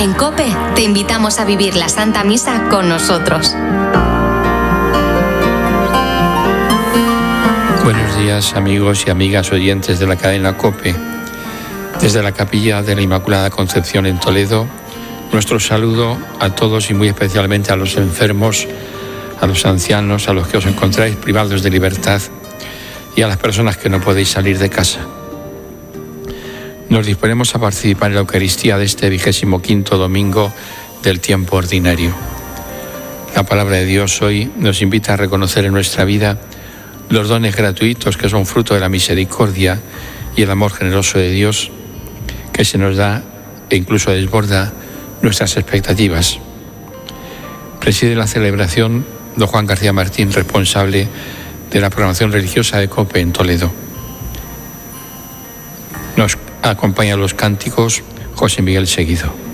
En COPE te invitamos a vivir la Santa Misa con nosotros. Buenos días, amigos y amigas oyentes de la cadena COPE. Desde la Capilla de la Inmaculada Concepción en Toledo, nuestro saludo a todos y muy especialmente a los enfermos, a los ancianos, a los que os encontráis privados de libertad y a las personas que no podéis salir de casa. Nos disponemos a participar en la Eucaristía de este 25º domingo del tiempo ordinario. La palabra de Dios hoy nos invita a reconocer en nuestra vida los dones gratuitos que son fruto de la misericordia y el amor generoso de Dios, que se nos da e incluso desborda nuestras expectativas. Preside la celebración don Juan García Martín, responsable de la programación religiosa de COPE en Toledo. Nos acompañan los cánticos José Miguel Seguido.